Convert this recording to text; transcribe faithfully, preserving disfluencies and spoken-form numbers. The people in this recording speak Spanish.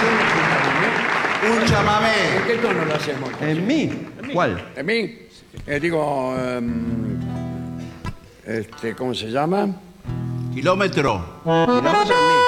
Un chamamé. ¿En qué tono lo hacemos? ¿En mí? ¿Cuál? ¿En mí? Eh, digo, em, este, ¿cómo se llama? Kilómetro. Kilómetro en mí.